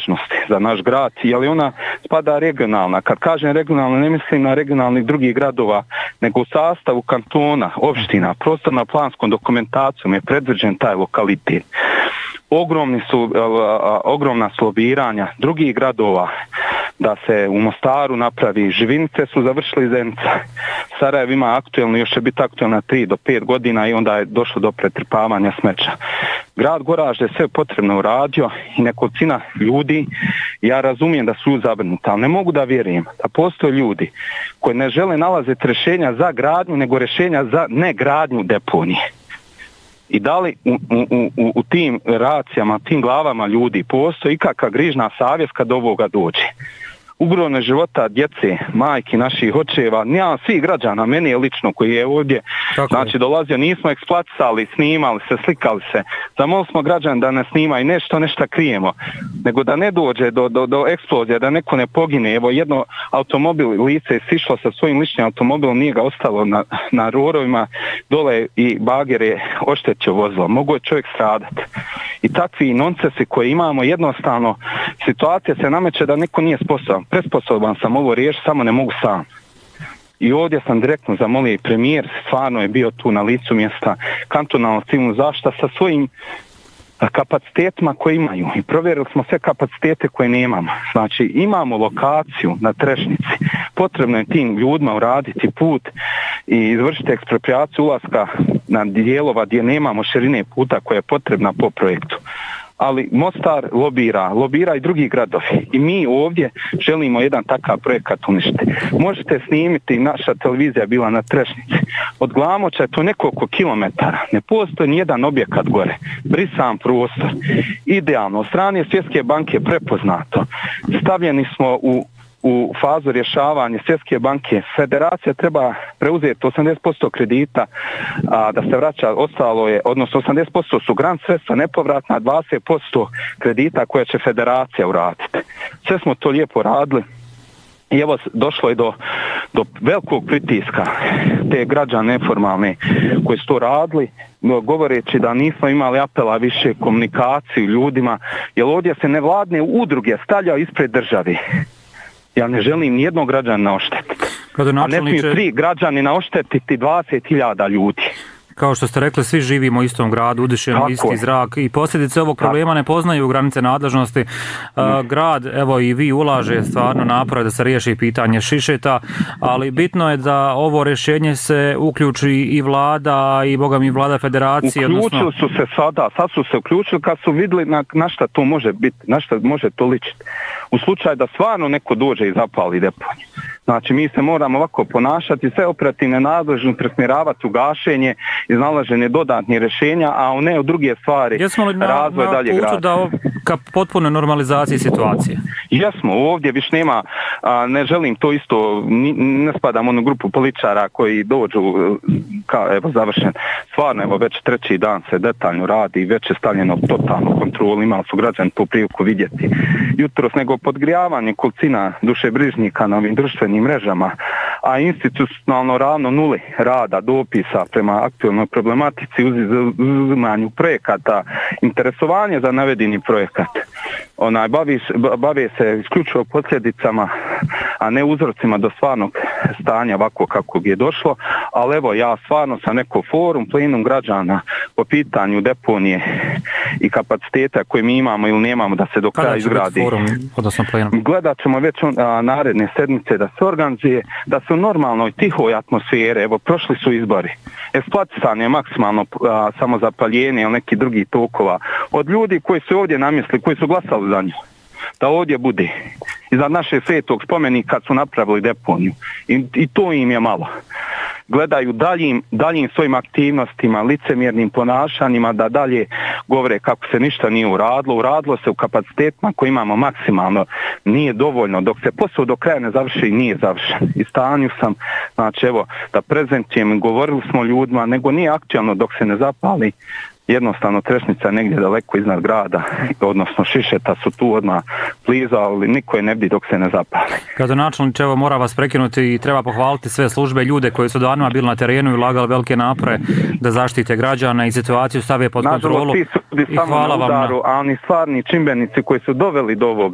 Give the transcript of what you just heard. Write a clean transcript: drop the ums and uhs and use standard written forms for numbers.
nadležnosti za naš grad, je li ona spada regionalna. Kad kažem regionalna, ne mislim na regionalnih drugih gradova, nego u sastavu kantona, opština, prostorno planskom dokumentacijom je predviđen taj lokalitet. Ogromna su lobiranja drugih gradova da se u Mostaru napravi. Živinice su završili Zenica. Sarajevo ima aktuelno, još će biti aktuelna 3 do 5 godina i onda je došlo do pretrpavanja smeća. Grad Goražde je sve potrebno uradio i nekolicina ljudi, ja razumijem da su zabrinuti, ali ne mogu da vjerujem da postoje ljudi koji ne žele nalaziti rješenja za gradnju, nego rješenja za negradnju deponije. I da li u tim racijama, tim glavama ljudi postoji ikakva grižna savjest kad ovoga dođe? Ugrožavanje života djece, majki, naših očeva, nema svih građana, meni je lično koji je ovdje, znači dolazio, nismo eksploatisali, snimali se, slikali se, zamolili smo građana da ne snimaju, nešto krijemo, nego da ne dođe do eksplozije, da neko ne pogine. Evo jedno automobil, lice je sišlo sa svojim ličnim automobilom, nije ga ostalo na rorovima dole i bager je oštetio vozilo, mogu je čovjek stradati. I takvi noncesi koje imamo, jednostavno situacija se nameće da neko nije sposoban. Presposoban sam ovo riješiti, samo ne mogu sam. I ovdje sam direktno zamolio i premijer, stvarno je bio tu na licu mjesta, kantonalna civilna zaštita sa svojim kapacitetima koje imaju. I provjerili smo sve kapacitete koje nemamo. Znači imamo lokaciju na Trešnici, potrebno je tim ljudima uraditi put i izvršiti ekspropriaciju ulaska na dijelova gdje nemamo širine puta koja je potrebna po projektu. Ali Mostar lobira i drugi gradovi. I mi ovdje želimo jedan takav projekat uništiti. Možete snimiti, naša televizija je bila na Trešnici. Od Glamoča je to nekoliko kilometara. Ne postoji nijedan objekat gore. Brisan prostor. Idealno. Od strane Svjetske banke prepoznato. Stavljeni smo u fazu rješavanja Svjetske banke. Federacija treba preuzeti 80% kredita, da se vraća, ostalo je, odnosno 80% su grant sredstva nepovratna, 20% kredita koje će federacija uraditi. Sve smo to lijepo radili i evo došlo je do velikog pritiska te građane neformalne koji su to radili, govoreći da nismo imali apela više komunikaciju ljudima, jer ovdje se nevladne udruge stavljaju ispred države. Ja ne želim nijednog građana oštetiti. A ne smiju 3 građanina oštetiti 20.000 ljudi. Kao što ste rekli, svi živimo u istom gradu, udišemo isti zrak i posljedice ovog problema ne poznaju granice nadležnosti. Grad, evo i vi ulaže stvarno napore da se riješi pitanje šišeta, ali bitno je da ovo rješenje se uključi i vlada i boga mi vlada federacije. Uključili su se sad su se uključili kad su vidjeli na šta to može biti, na šta može to ličiti. U slučaju da stvarno neko dođe i zapali deponiju. Znači mi se moramo ovako ponašati, sve operativne nadležnosti presmjeravati u gašenje, iznalaženje dodatnih rješenja, a ne u druge stvari. Jesmo li na putu ka potpunoj normalizaciji situacije? Jesmo, ovdje više nema, ne želim to isto, ne spadam u onu grupu političara koji dođu evo završen. Stvarno, evo već 3. dan se detaljno radi i već je stavljeno totalnu kontrolu, imali su građani tu priliku vidjeti. Jutros nego podgrijavanje kolicina dušebrižnika na ovim društvenim mrežama, a institucionalno ravno nuli rada, dopisa prema aktualnoj problematici, uzimanju projekata, interesovanje za navedeni projekat. Bave se isključivo posljedicama, a ne uzrocima do stvarnog stanja ovako kako je došlo, ali evo ja stvarno sam neko forum plenum građana po pitanju deponije i kapaciteta koje mi imamo ili nemamo da se do kraja izgradi. Gledat ćemo već naredne sedmice da se organizuje, da se u normalnoj tihoj atmosferi, evo prošli su izbori, eksploatisan je maksimalno samozapaljenje ili neki drugi tokova od ljudi koji su ovdje namislili, koji su glasali za nju, da ovdje bude iza naše svetog spomenika kad su napravili deponiju i to im je malo. Gledaju daljim svojim aktivnostima, licemjernim ponašanjima da dalje govore kako se ništa nije uradilo se u kapacitetima koje imamo maksimalno, nije dovoljno, dok se posao do kraja ne završi nije završen. I stanju sam, znači evo da prezentujem, govorili smo ljudima, nego nije aktualno dok se ne zapali. Jednostavno Trešnica negdje daleko iznad grada, odnosno Šišeta su tu odmah blizu, ali niko je ne vidi dok se ne zapali. Gradonačelniče, evo mora vas prekinuti i treba pohvaliti sve službe, ljude koji su danima bili na terenu i ulagali velike napore da zaštite građana i situaciju stave pod kontrolu. Nažalost, ti su ljudi samo na udaru, a oni stvarni čimbenici koji su doveli do ovoga